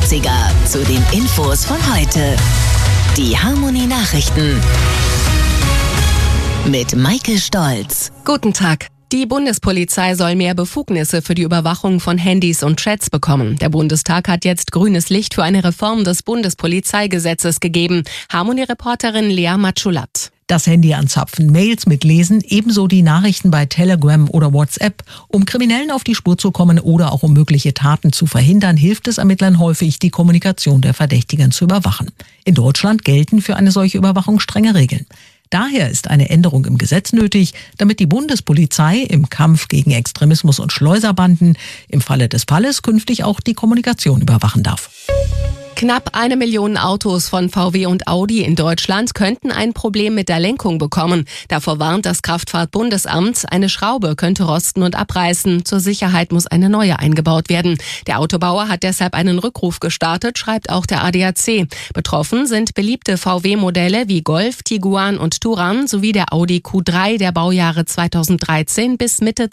80er zu den Infos von heute. Die Harmony Nachrichten mit Maike Stolz. Guten Tag. Die Bundespolizei soll mehr Befugnisse für die Überwachung von Handys und Chats bekommen. Der Bundestag hat jetzt grünes Licht für eine Reform des Bundespolizeigesetzes gegeben. Harmony-Reporterin Lea Matschulat. Das Handy anzapfen, Mails mitlesen, ebenso die Nachrichten bei Telegram oder WhatsApp. Um Kriminellen auf die Spur zu kommen oder auch um mögliche Taten zu verhindern, hilft es Ermittlern häufig, die Kommunikation der Verdächtigen zu überwachen. In Deutschland gelten für eine solche Überwachung strenge Regeln. Daher ist eine Änderung im Gesetz nötig, damit die Bundespolizei im Kampf gegen Extremismus und Schleuserbanden im Falle des Falles künftig auch die Kommunikation überwachen darf. Knapp 1 Million Autos von VW und Audi in Deutschland könnten ein Problem mit der Lenkung bekommen. Davor warnt das Kraftfahrtbundesamt, eine Schraube könnte rosten und abreißen. Zur Sicherheit muss eine neue eingebaut werden. Der Autobauer hat deshalb einen Rückruf gestartet, schreibt auch der ADAC. Betroffen sind beliebte VW-Modelle wie Golf, Tiguan und Touran sowie der Audi Q3 der Baujahre 2013 bis Mitte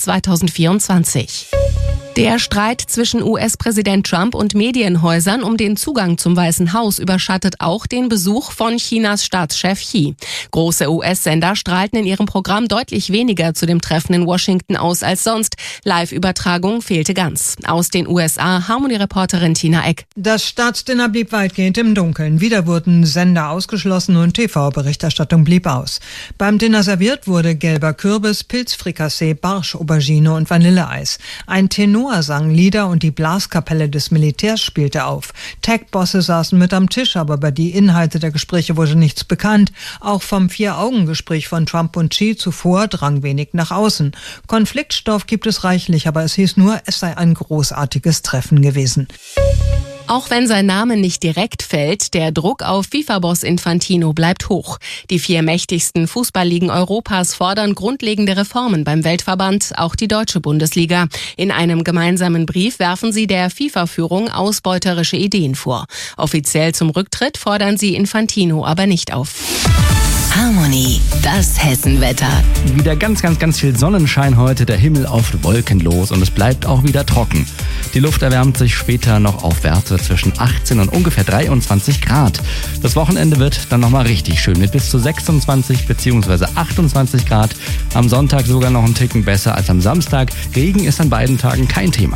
2024. Der Streit zwischen US-Präsident Trump und Medienhäusern um den Zugang zum Weißen Haus überschattet auch den Besuch von Chinas Staatschef Xi. Große US-Sender strahlten in ihrem Programm deutlich weniger zu dem Treffen in Washington aus als sonst. Live-Übertragung fehlte ganz. Aus den USA, Harmony-Reporterin Tina Eck. Das Staatsdinner blieb weitgehend im Dunkeln. Wieder wurden Sender ausgeschlossen und TV-Berichterstattung blieb aus. Beim Dinner serviert wurde gelber Kürbis, Pilzfrikassee, Barsch, Aubergine und Vanilleeis. Ein Tenor sang Lieder und die Blaskapelle des Militärs spielte auf. Tech-Bosse saßen mit am Tisch, aber über die Inhalte der Gespräche wurde nichts bekannt. Auch vom Vier-Augen-Gespräch von Trump und Xi zuvor drang wenig nach außen. Konfliktstoff gibt es reichlich, aber es hieß nur, es sei ein großartiges Treffen gewesen. Auch wenn sein Name nicht direkt fällt, der Druck auf FIFA-Boss Infantino bleibt hoch. Die 4 mächtigsten Fußballligen Europas fordern grundlegende Reformen beim Weltverband, auch die deutsche Bundesliga. In einem gemeinsamen Brief werfen sie der FIFA-Führung ausbeuterische Ideen vor. Offiziell zum Rücktritt fordern sie Infantino aber nicht auf. Harmony, das Hessenwetter. Wieder ganz viel Sonnenschein heute, der Himmel oft wolkenlos und es bleibt auch wieder trocken. Die Luft erwärmt sich später noch auf Werte zwischen 18 und ungefähr 23 Grad. Das Wochenende wird dann nochmal richtig schön mit bis zu 26 bzw. 28 Grad. Am Sonntag sogar noch einen Ticken besser als am Samstag. Regen ist an beiden Tagen kein Thema.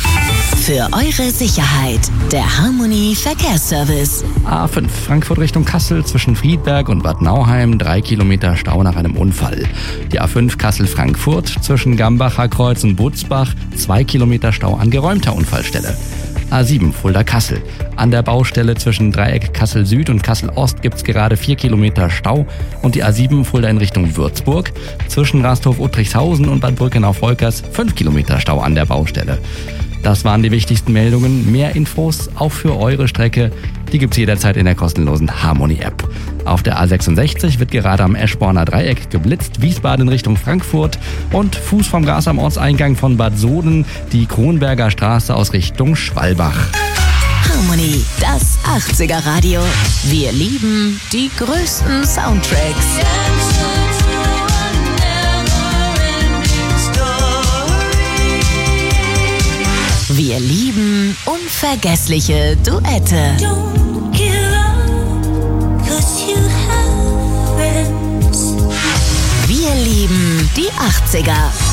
Für eure Sicherheit, der Harmony Verkehrsservice. A5 Frankfurt Richtung Kassel zwischen Friedberg und Bad Nauheim, 3 Kilometer Stau nach einem Unfall. Die A5 Kassel-Frankfurt zwischen Gambacher Kreuz und Butzbach, 2 Kilometer Stau an geräumter Unfallstelle. A7 Fulda-Kassel. An der Baustelle zwischen Dreieck Kassel-Süd und Kassel-Ost gibt's gerade 4 Kilometer Stau und die A7 Fulda in Richtung Würzburg. Zwischen Rasthof-Uttrichshausen und Bad Brückenau-Volkers 5 Kilometer Stau an der Baustelle. Das waren die wichtigsten Meldungen. Mehr Infos auch für eure Strecke, die gibt's jederzeit in der kostenlosen Harmony-App. Auf der A66 wird gerade am Eschborner Dreieck geblitzt, Wiesbaden Richtung Frankfurt und Fuß vom Gas am Ortseingang von Bad Soden, die Kronberger Straße aus Richtung Schwalbach. Harmony, das 80er Radio. Wir lieben die größten Soundtracks. Wir lieben unvergessliche Duette. Wir lieben die 80er.